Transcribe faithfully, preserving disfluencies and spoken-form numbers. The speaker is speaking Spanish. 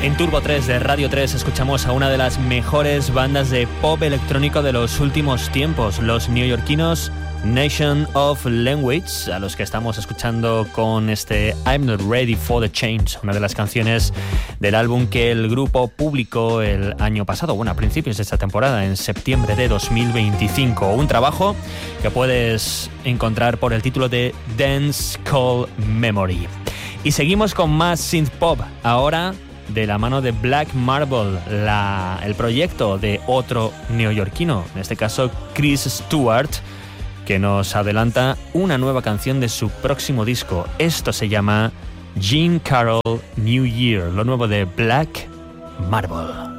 En Turbo tres de Radio tres escuchamos a una de las mejores bandas de pop electrónico de los últimos tiempos, los neoyorquinos Nation of Language, a los que estamos escuchando con este I'm Not Ready for the Change, una de las canciones del álbum que el grupo publicó el año pasado, bueno, a principios de esta temporada, en septiembre de dos mil veinticinco. Un trabajo que puedes encontrar por el título de Dance Call Memory. Y seguimos con más synth pop, ahora de la mano de Black Marble, la, el proyecto de otro neoyorquino, en este caso Chris Stewart, que nos adelanta una nueva canción de su próximo disco. Esto se llama Jean Carroll New Year, lo nuevo de Black Marble.